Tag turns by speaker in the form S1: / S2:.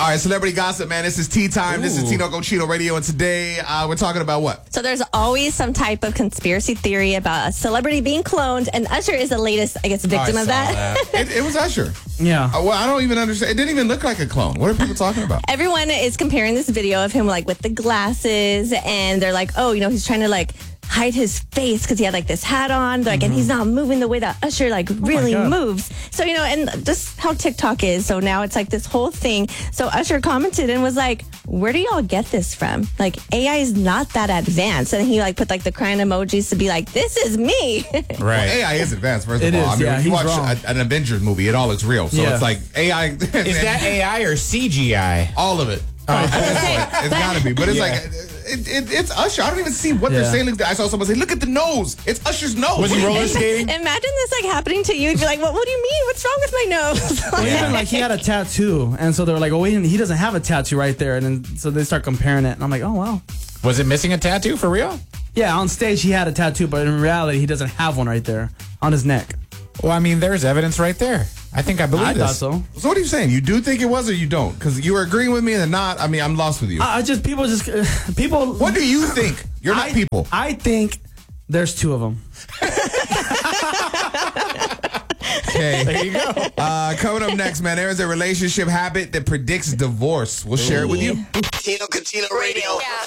S1: All right, celebrity gossip, man. This is tea time. This is Tino Cochino Radio, and today we're talking about what?
S2: So there's always some type of conspiracy theory about a celebrity being cloned, and Usher is the latest, I guess, victim of that.
S1: It was Usher.
S3: Yeah.
S1: Well, I don't even understand. It didn't even look like a clone. What are people talking about?
S2: Everyone is comparing this video of him like with the glasses, and they're like, oh, he's trying to like hide his face because he had like this hat on, like, and he's not moving the way that Usher like really moves. So and just how TikTok is. So now it's like this whole thing. So Usher commented and was like, "Where do y'all get this from? Like AI is not that advanced." And he like put like the crying emojis to be like, "This is me."
S1: Right. Well, AI is advanced. First of all,
S3: is,
S1: I mean,
S3: yeah,
S1: when you
S3: he's
S1: watch
S3: wrong.
S1: an Avengers movie, it all looks real. So it's like AI.
S4: Is that AI or CGI?
S1: All of it. At this point, it's got to be. But it's like. It's Usher. I don't even see what they're saying. I saw someone say, "Look at the nose. It's Usher's nose."
S4: Was he roller skating?
S2: Imagine this like happening to you. You'd be like, "What do you mean? What's wrong with my nose?"
S3: Well, even like he had a tattoo, and so they were like, "Oh, wait, he doesn't have a tattoo right there," and then so they start comparing it, and I'm like, "Oh wow."
S4: Was it missing a tattoo for real?
S3: Yeah, on stage he had a tattoo, but in reality he doesn't have one right there on his neck.
S4: Well, I mean, there's evidence right there. I think I believe
S3: I thought
S4: this.
S3: so.
S1: So what are you saying? You do think it was, or you don't? Because you were agreeing with me and then not. I mean, I'm lost with you.
S3: People.
S1: What do you think? You're not people.
S3: I think there's two of them.
S1: Okay.
S4: There you go.
S1: Coming up next, man, there is a relationship habit that predicts divorce. We'll share it with you.
S5: Tino Cochino Radio.